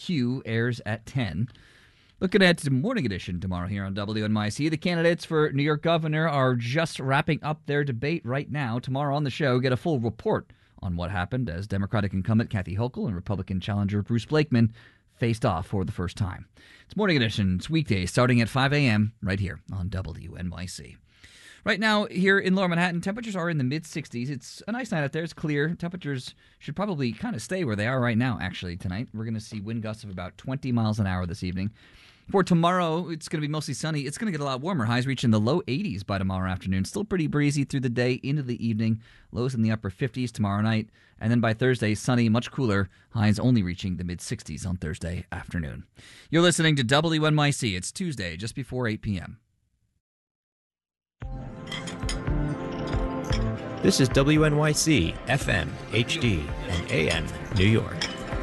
Q airs at 10. Looking at the morning edition tomorrow here on WNYC. The candidates for New York governor are just wrapping up their debate right now. Tomorrow on the show, get a full report on what happened as Democratic incumbent Kathy Hochul and Republican challenger Bruce Blakeman faced off for the first time. It's morning edition. It's weekdays starting at 5 a.m. right here on WNYC. Right now, here in Lower Manhattan, temperatures are in the mid-60s. It's a nice night out there. It's clear. Temperatures should probably kind of stay where they are right now, actually, tonight. We're going to see wind gusts of about 20 miles an hour this evening. For tomorrow, it's going to be mostly sunny. It's going to get a lot warmer. Highs reaching the low 80s by tomorrow afternoon. Still pretty breezy through the day into the evening. Lows in the upper 50s tomorrow night. And then by Thursday, sunny, much cooler. Highs only reaching the mid-60s on Thursday afternoon. You're listening to WNYC. It's Tuesday, just before 8 p.m. This is WNYC, FM, HD, and AM, New York.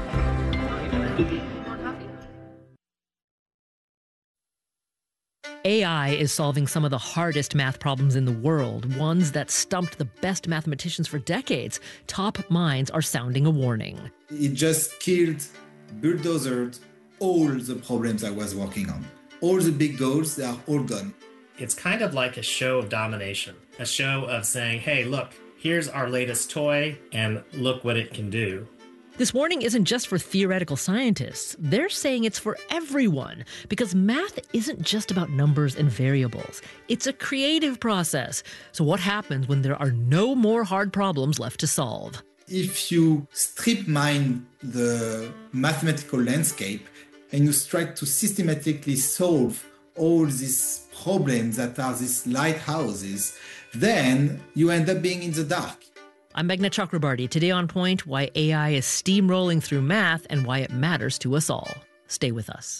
AI is solving some of the hardest math problems in the world, ones that stumped the best mathematicians for decades. Top minds are sounding a warning. It just killed, bulldozed all the problems I was working on. All the big goals, they are all gone. It's kind of like a show of domination, a show of saying, hey, look, here's our latest toy, and look what it can do. This warning isn't just for theoretical scientists. They're saying it's for everyone, because math isn't just about numbers and variables. It's a creative process. So what happens when there are no more hard problems left to solve? If you strip mine the mathematical landscape and you try to systematically solve all these problems that are these lighthouses, then you end up being in the dark. I'm Meghna Chakrabarti. Today on Point, why AI is steamrolling through math and why it matters to us all. Stay with us.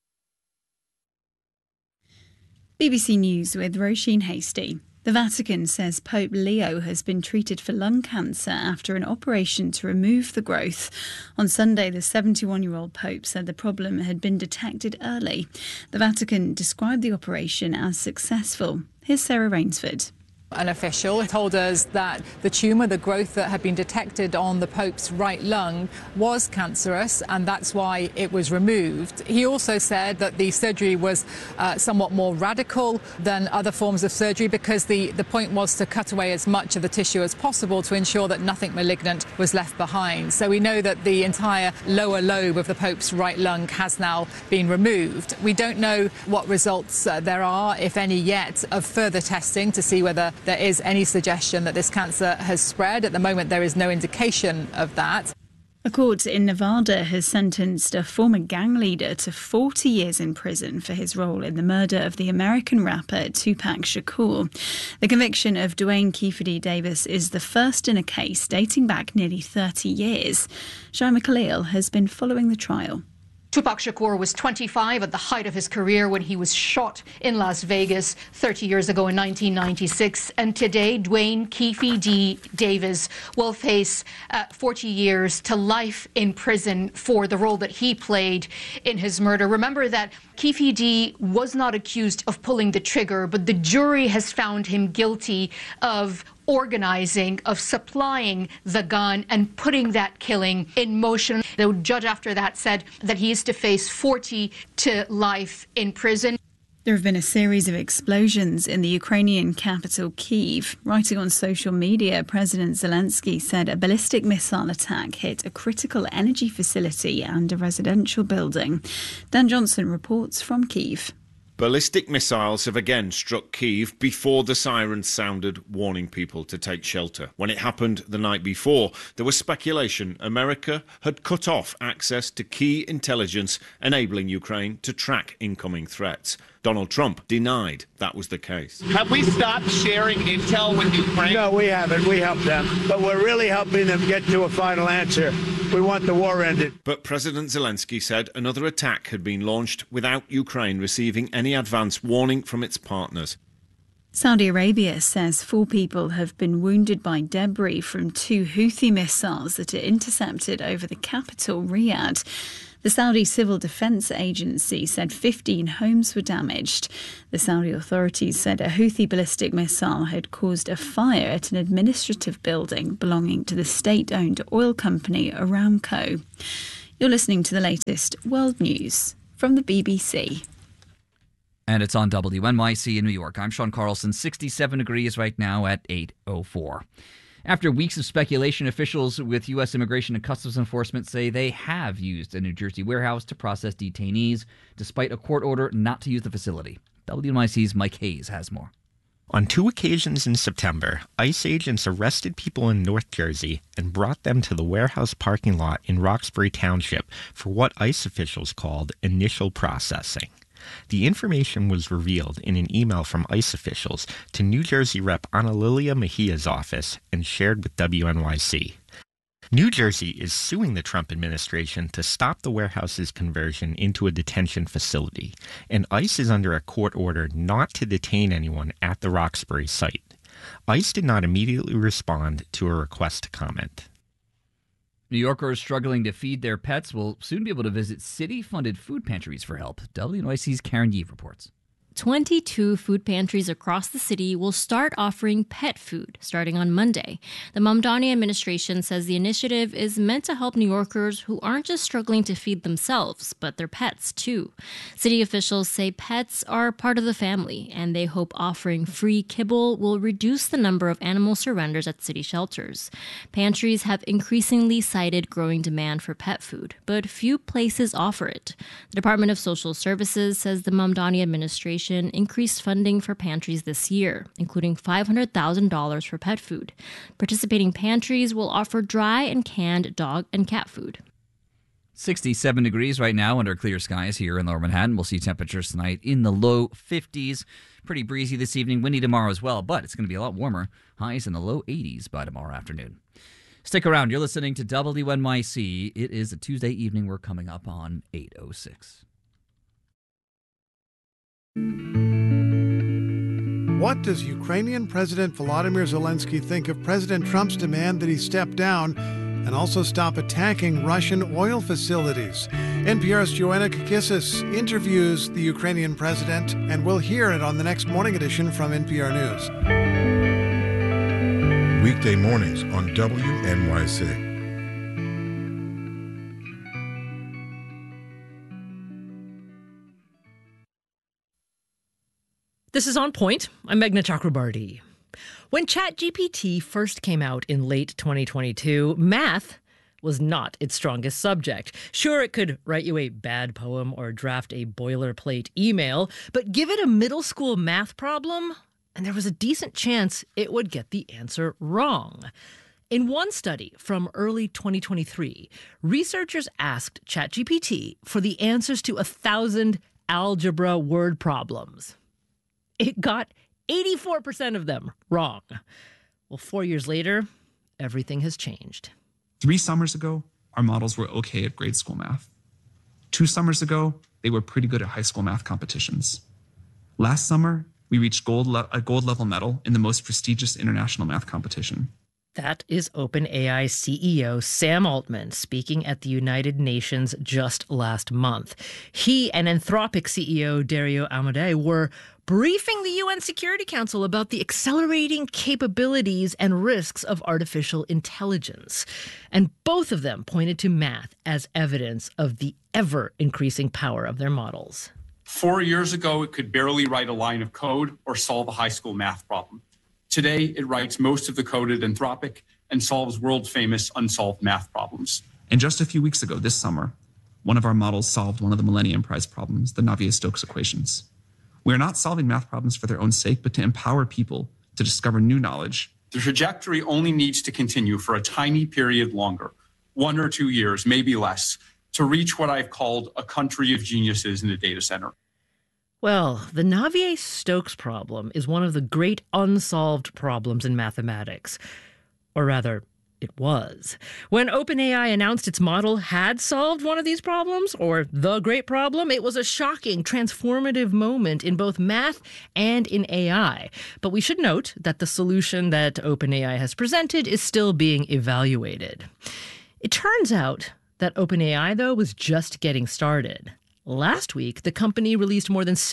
BBC News with Roisin Hastie. The Vatican says Pope Leo has been treated for lung cancer after an operation to remove the growth. On Sunday, the 71-year-old Pope said the problem had been detected early. The Vatican described the operation as successful. Here's Sarah Rainsford. An official told us that the tumour, the growth that had been detected on the Pope's right lung, was cancerous, and that's why it was removed. He also said that the surgery was somewhat more radical than other forms of surgery because the point was to cut away as much of the tissue as possible to ensure that nothing malignant was left behind. So we know that the entire lower lobe of the Pope's right lung has now been removed. We don't know what results there are, if any yet, of further testing to see whether there is any suggestion that this cancer has spread. At the moment, there is no indication of that. A court in Nevada has sentenced a former gang leader to 40 years in prison for his role in the murder of the American rapper Tupac Shakur. The conviction of Duane Keffe Davis is the first in a case dating back nearly 30 years. Shaima Khalil has been following the trial. Tupac Shakur was 25 at the height of his career when he was shot in Las Vegas 30 years ago in 1996. And today, Duane Keffe Davis will face 40 years to life in prison for the role that he played in his murder. Remember that Keffe D was not accused of pulling the trigger, but the jury has found him guilty of organizing, of supplying the gun and putting that killing in motion. The judge after that said that he is to face 40 to life in prison. There have been a series of explosions in the Ukrainian capital, Kyiv. Writing on social media, President Zelensky said a ballistic missile attack hit a critical energy facility and a residential building. Dan Johnson reports from Kyiv. Ballistic missiles have again struck Kyiv before the sirens sounded, warning people to take shelter. When it happened the night before, there was speculation America had cut off access to key intelligence, enabling Ukraine to track incoming threats. Donald Trump denied that was the case. Have we stopped sharing intel with Ukraine? No, we haven't. We helped them. But we're really helping them get to a final answer. We want the war ended. But President Zelensky said another attack had been launched without Ukraine receiving any advance warning from its partners. Saudi Arabia says 4 people have been wounded by debris from 2 Houthi missiles that are intercepted over the capital, Riyadh. The Saudi Civil Defense Agency said 15 homes were damaged. The Saudi authorities said a Houthi ballistic missile had caused a fire at an administrative building belonging to the state-owned oil company Aramco. You're listening to the latest world news from the BBC. And it's on WNYC in New York. I'm Sean Carlson, 67 degrees right now at 8:04. After weeks of speculation, officials with U.S. Immigration and Customs Enforcement say they have used a New Jersey warehouse to process detainees, despite a court order not to use the facility. WNYC's Mike Hayes has more. On 2 occasions in September, ICE agents arrested people in North Jersey and brought them to the warehouse parking lot in Roxbury Township for what ICE officials called initial processing. The information was revealed in an email from ICE officials to New Jersey Rep. Ana Lilia Mejia's office and shared with WNYC. New Jersey is suing the Trump administration to stop the warehouse's conversion into a detention facility, and ICE is under a court order not to detain anyone at the Roxbury site. ICE did not immediately respond to a request to comment. New Yorkers struggling to feed their pets will soon be able to visit city-funded food pantries for help. WNYC's Karen Yee reports. 22 food pantries across the city will start offering pet food starting on Monday. The Mamdani administration says the initiative is meant to help New Yorkers who aren't just struggling to feed themselves, but their pets too. City officials say pets are part of the family, and they hope offering free kibble will reduce the number of animal surrenders at city shelters. Pantries have increasingly cited growing demand for pet food, but few places offer it. The Department of Social Services says the Mamdani administration increased funding for pantries this year, including $500,000 for pet food. Participating pantries will offer dry and canned dog and cat food. 67 degrees right now under clear skies here in Lower Manhattan. We'll see temperatures tonight in the low 50s. Pretty breezy this evening, windy tomorrow as well, but it's going to be a lot warmer. Highs in the low 80s by tomorrow afternoon. Stick around. You're listening to WNYC. It is a Tuesday evening. We're coming up on 8:06. What does Ukrainian President Volodymyr Zelensky think of President Trump's demand that he step down and also stop attacking Russian oil facilities? NPR's Joanna Kakissis interviews the Ukrainian president, and we'll hear it on the next morning edition from NPR News. Weekday mornings on WNYC. This is On Point. I'm Meghna Chakrabarti. When ChatGPT first came out in late 2022, math was not its strongest subject. Sure, it could write you a bad poem or draft a boilerplate email, but give it a middle school math problem, and there was a decent chance it would get the answer wrong. In one study from early 2023, researchers asked ChatGPT for the answers to 1,000 algebra word problems. It got 84% of them wrong. Well, 4 years later, everything has changed. 3 summers ago, our models were okay at grade school math. 2 summers ago, they were pretty good at high school math competitions. Last summer, we reached a gold level medal in the most prestigious international math competition. That is OpenAI CEO Sam Altman speaking at the United Nations just last month. He and Anthropic CEO Dario Amodei were briefing the UN Security Council about the accelerating capabilities and risks of artificial intelligence. And both of them pointed to math as evidence of the ever-increasing power of their models. 4 years ago, it could barely write a line of code or solve a high school math problem. Today, it writes most of the code at Anthropic and solves world-famous unsolved math problems. And just a few weeks ago, this summer, one of our models solved one of the Millennium Prize problems, the Navier-Stokes equations. We are not solving math problems for their own sake, but to empower people to discover new knowledge. The trajectory only needs to continue for a tiny period longer, 1 or 2 years, maybe less, to reach what I've called a country of geniuses in a data center. Well, the Navier-Stokes problem is one of the great unsolved problems in mathematics. Or rather, it was. When OpenAI announced its model had solved one of these problems, or the great problem, it was a shocking, transformative moment in both math and in AI. But we should note that the solution that OpenAI has presented is still being evaluated. It turns out that OpenAI, though, was just getting started. Last week, the company released more than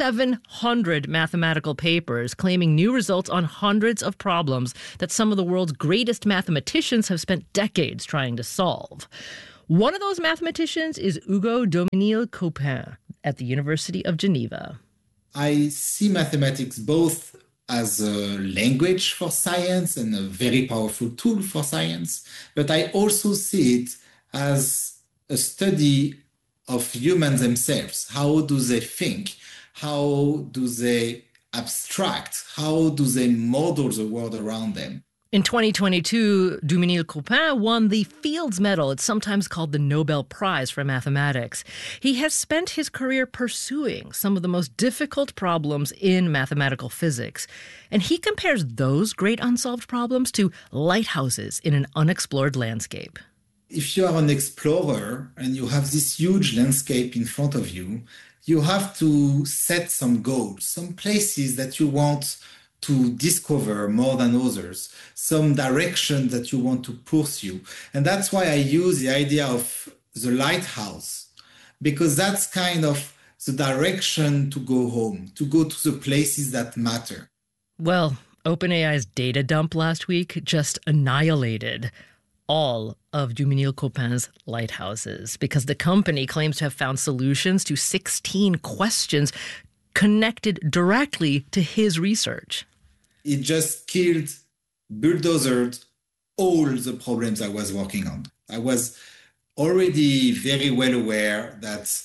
700 mathematical papers claiming new results on hundreds of problems that some of the world's greatest mathematicians have spent decades trying to solve. One of those mathematicians is Hugo Duminil-Copin at the University of Geneva. I see mathematics both as a language for science and a very powerful tool for science, but I also see it as a study of humans themselves. How do they think? How do they abstract? How do they model the world around them? In 2022, Duminil-Copin won the Fields Medal. It's sometimes called the Nobel Prize for Mathematics. He has spent his career pursuing some of the most difficult problems in mathematical physics. And he compares those great unsolved problems to lighthouses in an unexplored landscape. If you are an explorer and you have this huge landscape in front of you, you have to set some goals, some places that you want to discover more than others, some direction that you want to pursue. And that's why I use the idea of the lighthouse, because that's kind of the direction to go home, to go to the places that matter. Well, OpenAI's data dump last week just annihilated all of Duminil-Copin's lighthouses because the company claims to have found solutions to 16 questions connected directly to his research. It just killed, bulldozered all the problems I was working on. I was already very well aware that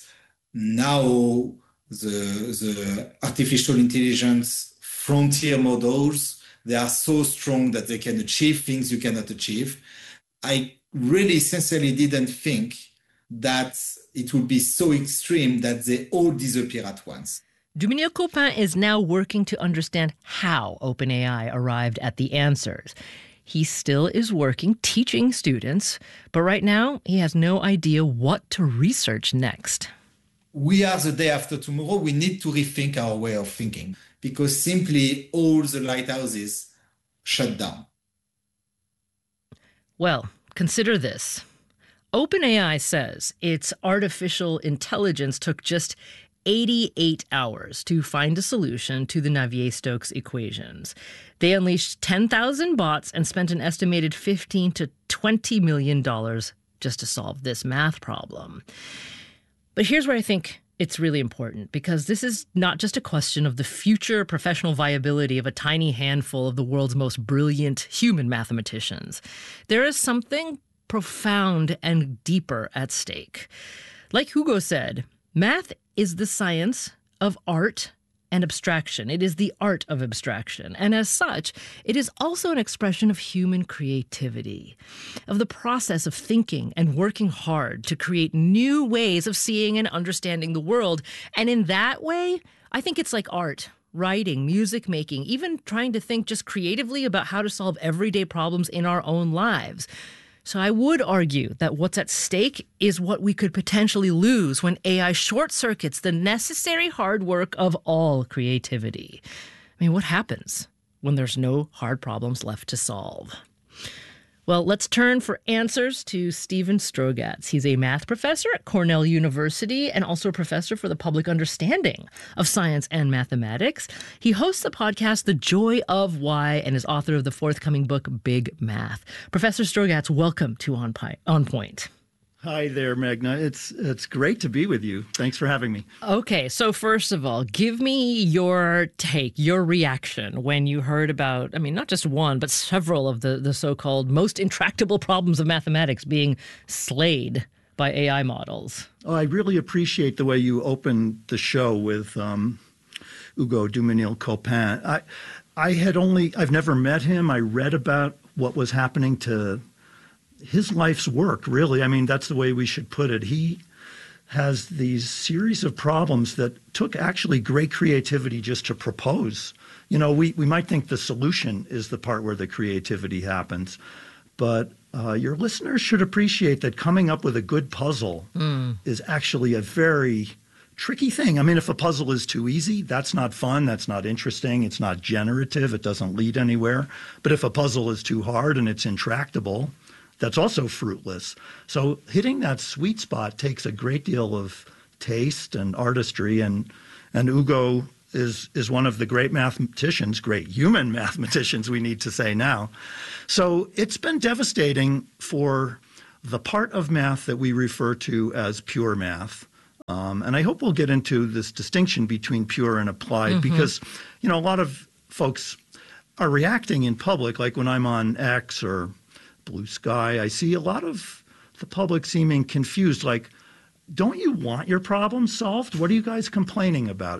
now the artificial intelligence frontier models, they are so strong that they can achieve things you cannot achieve. I really sincerely didn't think that it would be so extreme that they all disappear at once. Duminil-Copin is now working to understand how OpenAI arrived at the answers. He still is working, teaching students, but right now he has no idea what to research next. We are the day after tomorrow. We need to rethink our way of thinking because simply all the lighthouses shut down. Well, consider this. OpenAI says its artificial intelligence took just 88 hours to find a solution to the Navier-Stokes equations. They unleashed 10,000 bots and spent an estimated $15 to $20 million just to solve this math problem. But here's where I think it's really important, because this is not just a question of the future professional viability of a tiny handful of the world's most brilliant human mathematicians. There is something profound and deeper at stake. Like Hugo said, math is the science of art and abstraction. It is the art of abstraction. And as such, it is also an expression of human creativity, of the process of thinking and working hard to create new ways of seeing and understanding the world. And in that way, I think it's like art, writing, music making, even trying to think just creatively about how to solve everyday problems in our own lives. So I would argue that what's at stake is what we could potentially lose when AI short-circuits the necessary hard work of all creativity. I mean, what happens when there's no hard problems left to solve? Well, let's turn for answers to Steven Strogatz. He's a math professor at Cornell University and also a professor for the public understanding of science and mathematics. He hosts the podcast The Joy of Why and is author of the forthcoming book Big Math. Professor Strogatz, welcome to On Point. Hi there, Magna. It's great to be with you. Thanks for having me. Okay, so first of all, give me your take, your reaction when you heard about, I mean, not just one, but several of the so-called most intractable problems of mathematics being slayed by AI models. Oh, I really appreciate the way you opened the show with Hugo Duminil-Copin. I've never met him. I read about what was happening to his life's work, really. I mean, that's the way we should put it. He has these series of problems that took actually great creativity just to propose. You know, we might think the solution is the part where the creativity happens, but your listeners should appreciate that coming up with a good puzzle is actually a very tricky thing. I mean, if a puzzle is too easy, that's not fun, that's not interesting, it's not generative, it doesn't lead anywhere. But if a puzzle is too hard and it's intractable, that's also fruitless. So hitting that sweet spot takes a great deal of taste and artistry, and Hugo is one of the great mathematicians, great human mathematicians, we need to say now. So it's been devastating for the part of math that we refer to as pure math. And I hope we'll get into this distinction between pure and applied because, a lot of folks are reacting in public, like when I'm on X or Blue Sky, I see a lot of the public seeming confused, like, don't you want your problem solved? What are you guys complaining about?